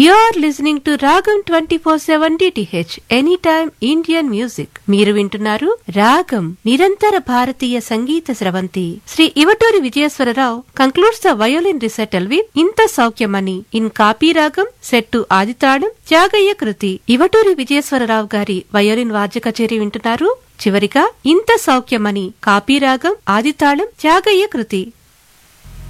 You're listening to Ragam 24/7 DTH Anytime Indian Music. మీరు వింటున్నారు రాగం నిరంతర భారతీయ సంగీత స్రవంతి. Shri ఇవటూరి Vijayeswara Rao concludes the violin recital with ఇంత సౌఖ్యమని ఇన్ కాపీ రాగం సెట్ టు ఆదితాళం త్యాగయ్య కృతి. ఇవటూరి విజయేశ్వరరావు గారి వయోలిన్ వాద్య కచేరీ వింటున్నారు. చివరిగా ఇంత సౌఖ్యమని కాపీ రాగం ఆదితాళం త్యాగయ్య కృతి.